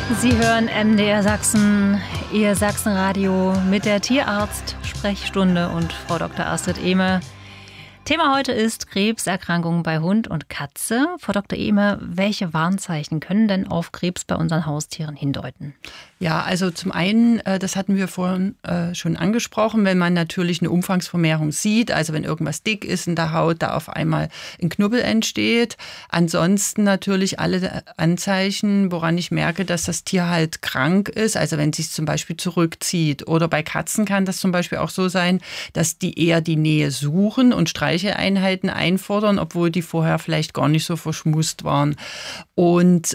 Sie hören MDR Sachsen, Ihr Sachsenradio mit der Tierarzt-Sprechstunde und Frau Dr. Astrid Ehme. Thema heute ist Krebserkrankungen bei Hund und Katze. Frau Dr. Ehme, welche Warnzeichen können denn auf Krebs bei unseren Haustieren hindeuten? Ja, also zum einen, das hatten wir vorhin schon angesprochen, wenn man natürlich eine Umfangsvermehrung sieht, also wenn irgendwas dick ist in der Haut, da auf einmal ein Knubbel entsteht. Ansonsten natürlich alle Anzeichen, woran ich merke, dass das Tier halt krank ist, also wenn es sich zum Beispiel zurückzieht. Oder bei Katzen kann das zum Beispiel auch so sein, dass die eher die Nähe suchen und Streicheleinheiten einfordern, obwohl die vorher vielleicht gar nicht so verschmust waren. Und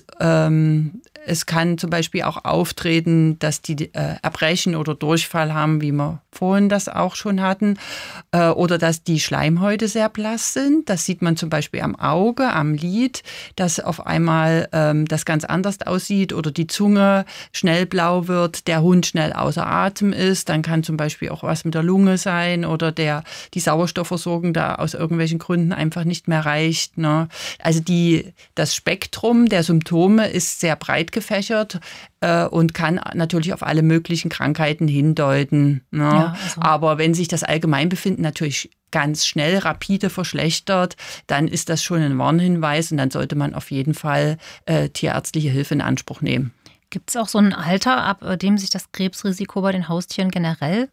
es kann zum Beispiel auch auftreten, dass die Erbrechen oder Durchfall haben, wie wir vorhin das auch schon hatten, oder dass die Schleimhäute sehr blass sind. Das sieht man zum Beispiel am Auge, am Lid, dass auf einmal das ganz anders aussieht oder die Zunge schnell blau wird, der Hund schnell außer Atem ist. Dann kann zum Beispiel auch was mit der Lunge sein oder die Sauerstoffversorgung da aus irgendwelchen Gründen einfach nicht mehr reicht, ne? Also das Spektrum der Symptome ist sehr breit gefächert und kann natürlich auf alle möglichen Krankheiten hindeuten, ne? Ja, also. Aber wenn sich das Allgemeinbefinden natürlich ganz schnell, rapide verschlechtert, dann ist das schon ein Warnhinweis und dann sollte man auf jeden Fall tierärztliche Hilfe in Anspruch nehmen. Gibt es auch so ein Alter, ab dem sich das Krebsrisiko bei den Haustieren generell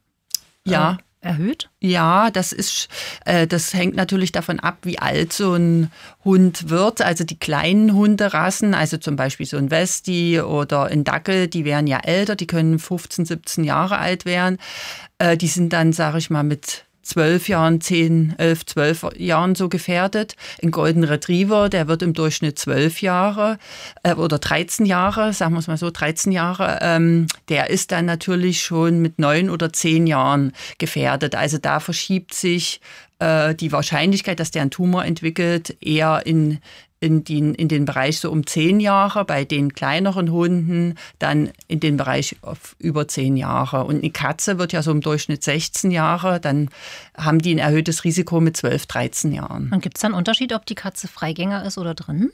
erhöht? Ja, das hängt natürlich davon ab, wie alt so ein Hund wird. Also die kleinen Hunderassen, also zum Beispiel so ein Westie oder ein Dackel, die werden ja älter, die können 15, 17 Jahre alt werden. Die sind dann, sage ich mal, mit 12 Jahren, 10, 11, 12 Jahren so gefährdet. Ein Golden Retriever, der wird im Durchschnitt 12 Jahre oder 13 Jahre, sagen wir es mal so, 13 Jahre. Der ist dann natürlich schon mit 9 oder 10 Jahren gefährdet. Also da verschiebt sich die Wahrscheinlichkeit, dass der einen Tumor entwickelt, eher in den Bereich so um 10 Jahre, bei den kleineren Hunden dann in den Bereich auf über 10 Jahre. Und eine Katze wird ja so im Durchschnitt 16 Jahre, dann haben die ein erhöhtes Risiko mit 12, 13 Jahren. Und gibt es da einen Unterschied, ob die Katze Freigänger ist oder drin?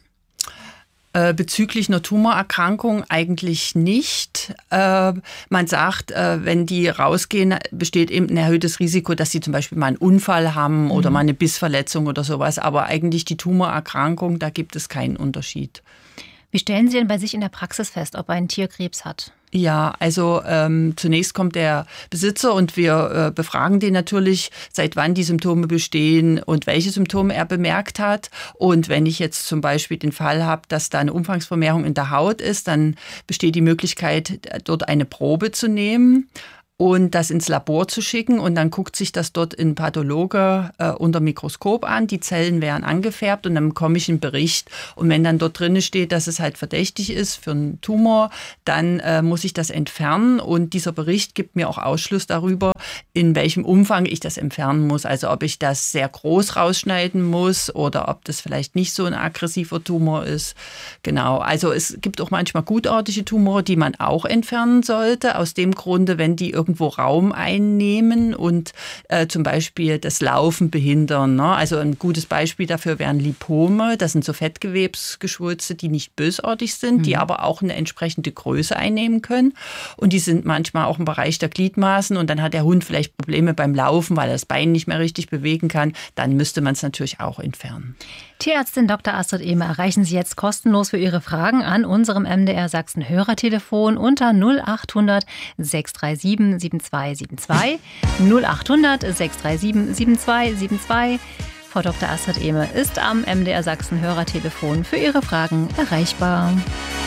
Bezüglich einer Tumorerkrankung eigentlich nicht. Man sagt, wenn die rausgehen, besteht eben ein erhöhtes Risiko, dass sie zum Beispiel mal einen Unfall haben oder mal eine Bissverletzung oder sowas. Aber eigentlich die Tumorerkrankung, da gibt es keinen Unterschied. Wie stellen Sie denn bei sich in der Praxis fest, ob ein Tier Krebs hat? Ja, also zunächst kommt der Besitzer und wir befragen den natürlich, seit wann die Symptome bestehen und welche Symptome er bemerkt hat. Und wenn ich jetzt zum Beispiel den Fall habe, dass da eine Umfangsvermehrung in der Haut ist, dann besteht die Möglichkeit, dort eine Probe zu nehmen und das ins Labor zu schicken. Und dann guckt sich das dort ein Pathologe unter Mikroskop an. Die Zellen werden angefärbt und dann bekomme ich einen Bericht. Und wenn dann dort drin steht, dass es halt verdächtig ist für einen Tumor, dann muss ich das entfernen. Und dieser Bericht gibt mir auch Ausschluss darüber, in welchem Umfang ich das entfernen muss. Also ob ich das sehr groß rausschneiden muss oder ob das vielleicht nicht so ein aggressiver Tumor ist. Genau, also es gibt auch manchmal gutartige Tumore, die man auch entfernen sollte. Aus dem Grunde, wenn die irgendwo Raum einnehmen und zum Beispiel das Laufen behindern, ne? Also ein gutes Beispiel dafür wären Lipome. Das sind so Fettgewebsgeschwulste, die nicht bösartig sind, die aber auch eine entsprechende Größe einnehmen können. Und die sind manchmal auch im Bereich der Gliedmaßen und dann hat der Hund vielleicht Probleme beim Laufen, weil er das Bein nicht mehr richtig bewegen kann. Dann müsste man es natürlich auch entfernen. Tierärztin Dr. Astrid Ehme erreichen Sie jetzt kostenlos für Ihre Fragen an unserem MDR Sachsen Hörertelefon unter 0800 637 7272 0800 637 7272. Frau Dr. Astrid Ehme ist am MDR Sachsen Hörertelefon für Ihre Fragen erreichbar.